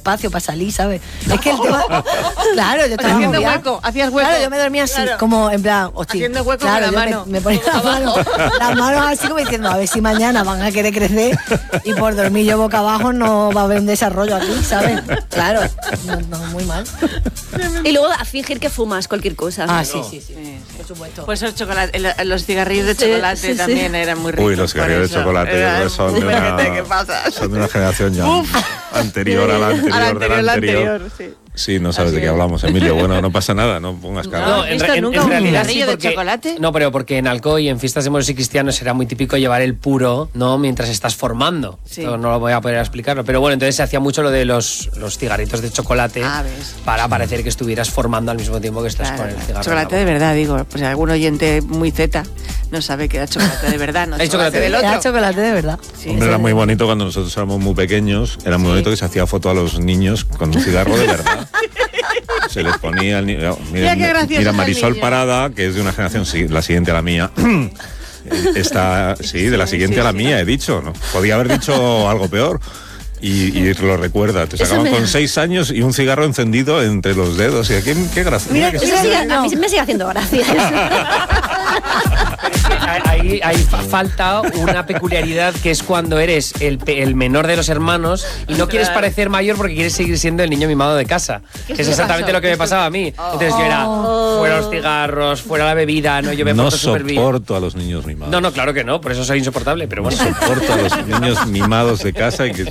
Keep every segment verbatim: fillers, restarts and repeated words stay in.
espacio para salir, ¿sabes? Es que el tema... Claro, yo estaba haciendo agobiada. hueco, hacías hueco. Claro, yo me dormía así, Claro. como en plan, hostia. Haciendo hueco claro, con la yo mano. Me, me ponía las manos, las manos así como diciendo, a ver si mañana van a querer crecer y por dormir yo boca abajo no va a haber un desarrollo aquí, ¿sabes? Claro, no, no, muy mal. Y luego a fingir que fumas cualquier cosa. Ah, sí, sí, sí, por supuesto. Pues el chocolate, el- los cigarrillos de chocolate sí, sí. también eran muy ricos. Uy, los cigarrillos de por eso. chocolate yo Era creo que son de, muy una, gente, ¿qué pasa? son de una generación ya anterior a la anterior, A la de anterior, la la anterior. anterior, sí. Sí, no sabes Así de qué es. hablamos, Emilio. Bueno, no pasa nada, no pongas cara. No, No, ¿has en, visto re- en- nunca en un realidad cigarrillo sí, de porque- chocolate? No, pero porque en Alcoy y en fiestas de moros y cristianos era muy típico llevar el puro, ¿no? Mientras estás formando. Sí. Esto no lo voy a poder explicarlo. Pero bueno, entonces se hacía mucho lo de los, los cigarritos de chocolate Ah, ves. para parecer que estuvieras formando al mismo tiempo que estás Claro, con el cigarro. chocolate en de la boca. verdad, digo. Pues algún oyente muy zeta no sabe que era chocolate de verdad, no Hay chocolate chocolate del de- otro. Era chocolate de verdad. Sí, Hombre, era muy bonito cuando nosotros éramos muy pequeños. Era muy bonito que se hacía foto a los niños con un cigarro de verdad. Se les ponía el niño. Mira qué gracioso es Mira el Marisol niño. Parada, que es de una generación, sí, la siguiente a la mía. Está, sí, de la siguiente a la mía, he dicho. ¿No? Podía haber dicho algo peor. Y, y lo recuerda, te sacaban con seis años y un cigarro encendido entre los dedos. Y aquí, qué gracia. Mira, qué Eso mira, sigue- no. a mí me sigue haciendo gracia. Ahí, ahí fa- falta una peculiaridad que es cuando eres el, pe- el menor de los hermanos y no quieres parecer mayor porque quieres seguir siendo el niño mimado de casa. Que es exactamente lo que me pasaba a mí. Entonces yo era fuera los cigarros, fuera la bebida, no, yo me No porto súper bien. soporto a los niños mimados. No, no, claro que no, por eso soy insoportable, pero bueno. Soporto a los niños mimados de casa y que...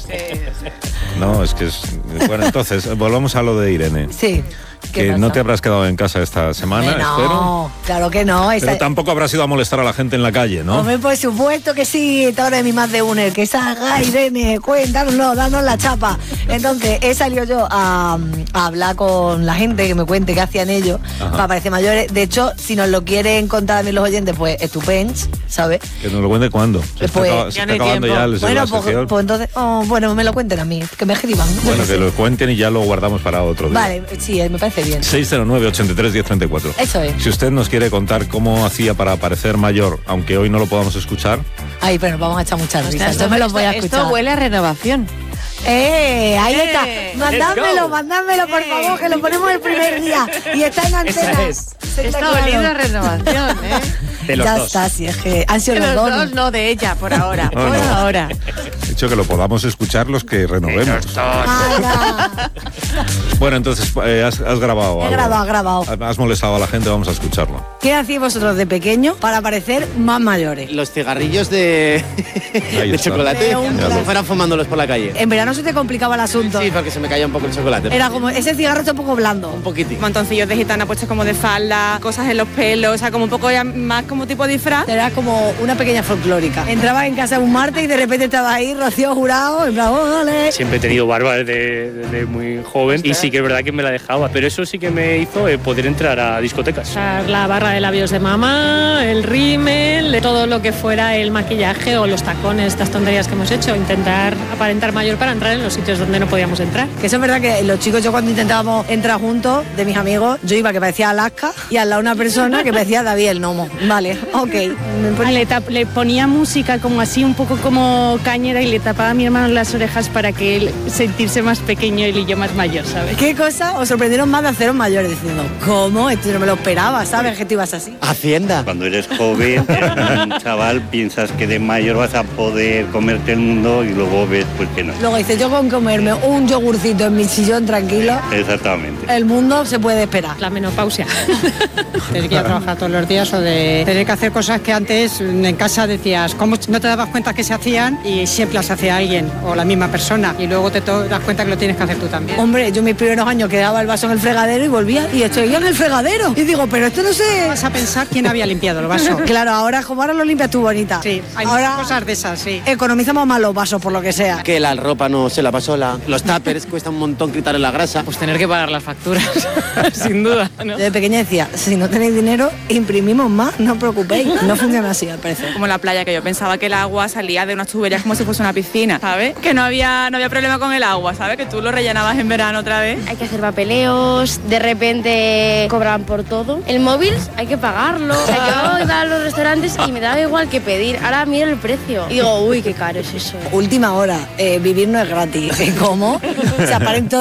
No, es que es... Bueno, entonces, volvamos a lo de Irene. Sí. ¿Qué Que pasa? no te habrás quedado en casa esta semana, Hombre, espero. no, claro que no. Esa- Pero tampoco habrás ido a molestar a la gente en la calle, ¿no? Hombre, por supuesto que sí, esta hora de mi más de uno, que salga Irene, cuéntanoslo, danos la chapa. Entonces, he salido yo a, a hablar con la gente, que me cuente qué hacían ellos, Ajá. para parecer mayores. De hecho, si nos lo quieren contar a mí los oyentes, pues estupendo, ¿sabes? Que nos lo cuente cuándo. Se está, Pues, acaba- se ya está no hay acabando tiempo. ya el- Bueno, la pues, sección. pues entonces, oh, bueno, me lo cuenten a mí, que me escriban. yo Bueno, qué que sé. lo cuenten y ya lo guardamos para otro día. Vale, sí, me parece bien. seis cero nueve, ochenta y tres, diez treinta y cuatro. Eso es. Si usted nos quiere contar cómo hacía para parecer mayor, aunque hoy no lo podamos escuchar, Ay, pero nos vamos a echar muchas risas. Esto, Yo me los voy a esto- escuchar. esto huele a renovación. ¡Eh! Ahí Eh, está. let's Mandádmelo, go. mandádmelo, por favor, que lo ponemos el primer día. Y está en antena. Esa es. Sí, está Está claro. oliendo a renovación, ¿eh? De los ya dos. está, si es que han sido De los, los dos. dos, no, de ella, por ahora. No, por no. ahora. he dicho que lo podamos escuchar los que renovemos. Anda. Bueno, entonces, eh, has, has grabado He algo. grabado, he grabado. Has molestado a la gente, vamos a escucharlo. ¿Qué hacéis vosotros de pequeño para parecer más mayores? Los cigarrillos de, Ahí de está. chocolate, De un como si plástico. fueran fumándolos por la calle. En verano se te complicaba el asunto. Sí, porque se me caía un poco el chocolate. Era como, ese cigarro está un poco blando. Un poquitín. Montoncillos de gitana puestos como de falda, cosas en los pelos, o sea, como un poco ya más como tipo disfraz. Era como una pequeña folclórica. Entrabas en casa un martes y de repente estabas ahí, Rocío Jurado, en plan, ¡ole! Siempre he tenido barba desde, desde muy joven y sí que es verdad que me la dejaba, pero eso sí que me hizo eh, poder entrar a discotecas. La barra de labios de mamá, el rímel, todo lo que fuera el maquillaje o los tacones, estas tonterías que hemos hecho. Intentar aparentar mayor para entrar en los sitios donde no podíamos entrar. Que eso es verdad que los chicos, yo cuando intentábamos entrar juntos, de mis amigos, yo iba que parecía Alaska y al lado una persona que parecía David el Nomo. Vale, ok. Me ponía- Le, tap- le ponía música como así, un poco como cañera y le tapaba a mi hermano las orejas para que él sentirse más pequeño y yo más mayor, ¿sabes? ¿Qué cosa os sorprendieron más de haceros mayores? Diciendo, ¿cómo? Esto yo no me lo esperaba, ¿sabes? Que tú ibas así. Hacienda. Cuando eres joven, eres un chaval, piensas que de mayor vas a poder comerte el mundo y luego ves pues que no. Luego dices, yo con comerme un yogurcito en mi sillón tranquilo, Exactamente. el mundo se puede esperar. La menopausia. Tener que ir a trabajar todos los días o de tener que hacer cosas que antes en casa decías, ¿cómo no te dabas cuenta que se hacían? Y siempre las hacía alguien o la misma persona. Y luego te to- das cuenta que lo tienes que hacer tú también. Hombre, yo mis primeros años quedaba el vaso en el fregadero y volvía y estoy en el fregadero. Y digo, pero esto no sé... Vas a pensar quién había limpiado el vaso. Claro, ahora como ahora lo limpias tú, bonita. Sí, hay ahora muchas cosas de esas, sí. economizamos más los vasos por lo que sea. Que la ropa no se lava sola. Los tuppers cuesta un montón quitarle la grasa. Pues tener que pagar las facturas, sin duda, ¿no? Yo de pequeña decía, si no tenéis dinero, imprimimos más, no os preocupéis. No funciona así, al parecer. Como la playa, que yo pensaba que el agua salía de unas tuberías como si fuese una piscina, ¿sabes? Que no había, no había problema con el agua, ¿sabes? Que tú lo rellenabas en verano otra vez. Hay que hacer papeleos, de repente cobran por todo. El móvil hay que pagarlo. O sea, yo iba a los restaurantes y me daba igual que pedir. Ahora miro el precio. Y digo, uy, qué caro es eso. Última hora, eh, vivir no es gratis. ¿Cómo? Se aparentó